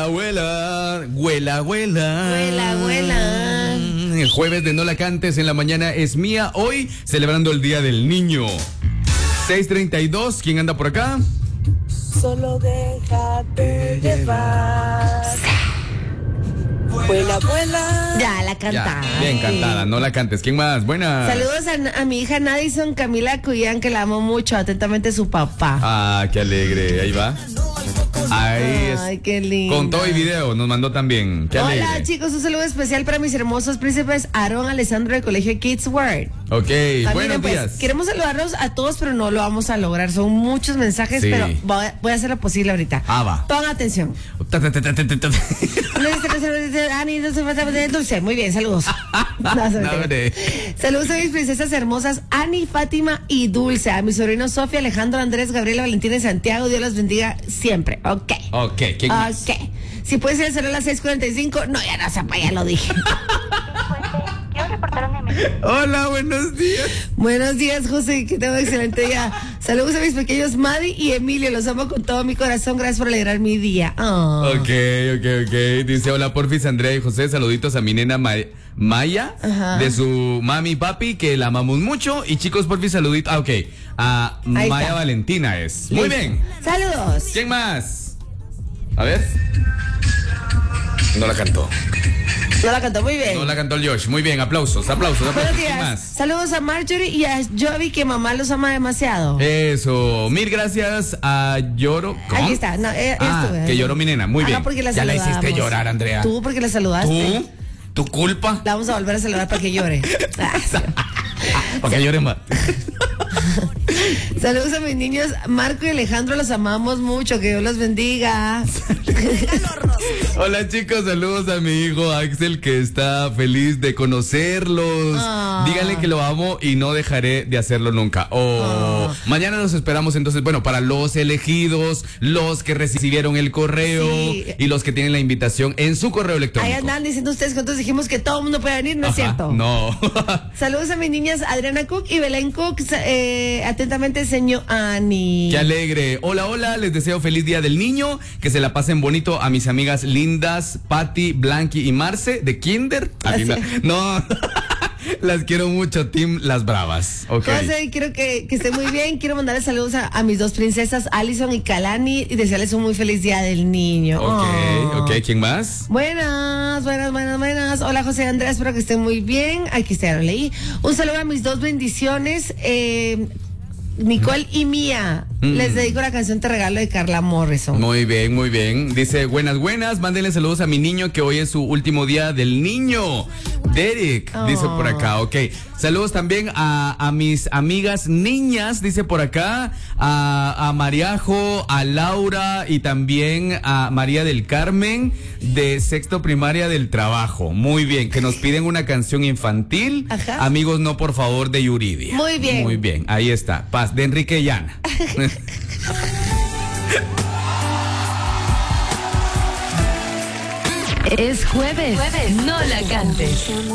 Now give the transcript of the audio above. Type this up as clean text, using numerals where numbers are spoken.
Huela, huela, huela, huela. Huela, huela. El jueves de No la cantes en la mañana es mía. Hoy celebrando el Día del Niño. 6:32, ¿quién anda por acá? Solo déjate llevar. Vuela, vuela. Ya la cantaba. Ya, bien cantada, No la cantes. ¿Quién más? Buenas. Saludos a mi hija Nadison Camila Cuyán, que la amo mucho. Atentamente su papá. Ah, qué alegre. Ahí va. Ahí es. Ay, qué lindo. Con todo y video nos mandó también. Qué alegre. Hola chicos, un saludo especial para mis hermosos príncipes Aarón Alessandro del Colegio Kids World. Ok, También, buenos pues, días. queremos saludarlos a todos, pero no lo vamos a lograr. Son muchos mensajes, Sí. pero voy a hacer lo posible ahorita. Ah, va. Pongan atención. Dulce, muy bien, saludos. Saludos a mis princesas hermosas Ani, Fátima y Dulce. A mi sobrino Sofía, Alejandro, Andrés, Gabriela, Valentina y Santiago. Dios los bendiga siempre. Ok. Ok, ¿quién más? Ok. Si puede ser a las 6:45. No, ya no se puede, ya lo dije. Quiero reportar una emergencia. Hola, buenos días. Buenos días, José, que tengo excelente día. Saludos a mis pequeños Madi y Emilio, los amo con todo mi corazón. Gracias por alegrar mi día. Oh. Ok. Dice, hola, porfis, Andrea y José. Saluditos a mi nena Maya, Ajá. de su mami y papi, que la amamos mucho. Y chicos, porfis, saluditos. Ah, ok. A Ahí Maya está. Valentina es. Muy Listo. bien. Saludos. ¿Quién más? A ver. No la cantó. No la cantó muy bien. No la cantó el Josh. Muy bien, aplausos. Buenos ¿Quién días. más? Saludos a Marjorie y a Jovi, que mamá los ama demasiado. Eso. Mil gracias a Lloro. ¿Cómo? Aquí está. No, estuve. Que lloró mi nena. Muy bien. Porque la Ya la saludamos. hiciste llorar, Andrea. Tú, porque la saludaste. ¿Tu culpa? La vamos a volver a saludar para que llore. Para que llore más. Saludos a mis niños Marco y Alejandro, los amamos mucho, que Dios los bendiga. Hola chicos, saludos a mi hijo Axel, que está feliz de conocerlos. Ah. Díganle que lo amo y no dejaré de hacerlo nunca. Mañana nos esperamos entonces, bueno, para los elegidos, los que recibieron el correo, Sí. y los que tienen la invitación en su correo electrónico. Ahí andan diciendo ustedes que nosotros dijimos que todo el mundo puede venir, no es Ajá, cierto. No. Saludos a mis niñas Adriana Cook y Belén Cook. Atentamente, señor Ani. Qué alegre. Hola, hola, les deseo feliz Día del Niño, que se la pasen bonito a mis amigas lindas, Patti, Blanqui y Marce de Kinder. No, las quiero mucho, Team Las Bravas. Ok. José, quiero que esté muy bien. Quiero mandarles saludos a mis dos princesas, Alison y Kalani, y desearles un muy feliz Día del Niño. Ok, ¿quién más? Buenas. Hola, José Andrea, espero que estén muy bien. Aquí está, ya lo leí. Un saludo a mis dos bendiciones, Nicole y Mía. Les dedico la canción Te Regalo de Carla Morrison. Muy bien. Dice, buenas, mándenle saludos a mi niño, que hoy es su último día del niño. Derek, dice por acá, ok. Saludos también a mis amigas niñas, dice por acá, a Mariajo, a Laura y también a María del Carmen, de sexto primaria del trabajo. Muy bien, que nos piden una canción infantil. Ajá. Amigos, no, por favor, de Yuridia. Muy bien. Ahí está. Paz, de Enrique y Ana. Es jueves. No la cantes.